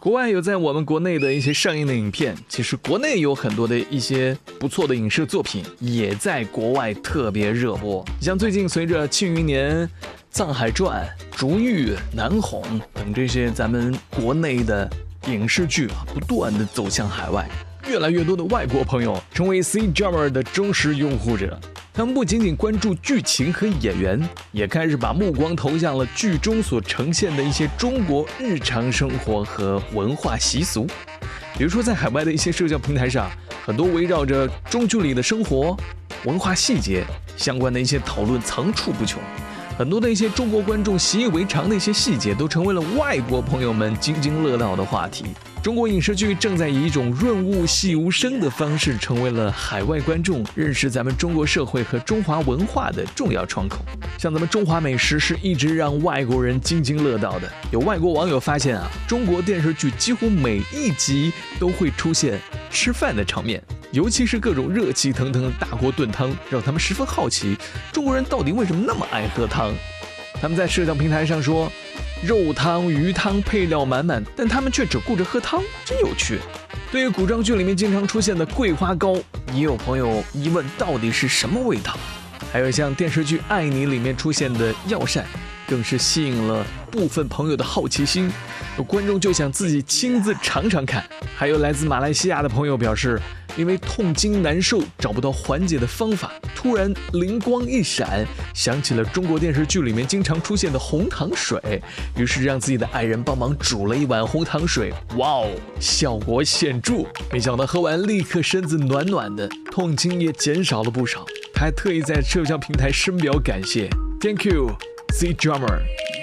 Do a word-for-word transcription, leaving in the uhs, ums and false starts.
国外有在我们国内的一些上映的影片，其实国内有很多的一些不错的影视作品也在国外特别热播。像最近随着《庆余年》、《藏海传》、《逐玉》、《南红》等这些咱们国内的影视剧啊，不断的走向海外，越来越多的外国朋友成为 C-Drama 的忠实拥护者。他们不仅仅关注剧情和演员，也开始把目光投向了剧中所呈现的一些中国日常生活和文化习俗。比如说在海外的一些社交平台上，很多围绕着中剧里的生活、文化细节相关的一些讨论层出不穷。很多的一些中国观众习以为常的一些细节，都成为了外国朋友们津津乐道的话题。中国影视剧正在以一种润物细无声的方式，成为了海外观众认识咱们中国社会和中华文化的重要窗口。像咱们中华美食是一直让外国人津津乐道的。有外国网友发现啊，中国电视剧几乎每一集都会出现吃饭的场面，尤其是各种热气腾腾的大锅炖汤，让他们十分好奇，中国人到底为什么那么爱喝汤。他们在社交平台上说，肉汤、鱼汤配料满满，但他们却只顾着喝汤，真有趣。对于古装剧里面经常出现的桂花糕，也有朋友疑问到底是什么味道。还有像电视剧《爱你》里面出现的药膳，更是吸引了部分朋友的好奇心，有观众就想自己亲自尝尝看。还有来自马来西亚的朋友表示，因为痛经难受找不到缓解的方法，突然灵光一闪，想起了中国电视剧里面经常出现的红糖水，于是让自己的爱人帮忙煮了一碗红糖水，哇哦，效果显著，没想到喝完立刻身子暖暖的，痛经也减少了不少。他还特意在社交平台深表感谢 Thank you C-Drama。